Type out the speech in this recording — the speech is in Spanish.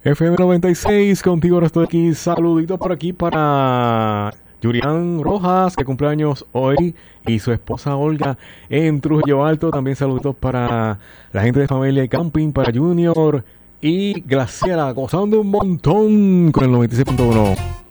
FM 96, contigo ahora estoy aquí. Saluditos por aquí para Yurian Rojas, que cumpleaños hoy, y su esposa Olga en Trujillo Alto. También saluditos para la gente de Familia y Camping, para Junior y Graciela, gozando un montón con el 96.1.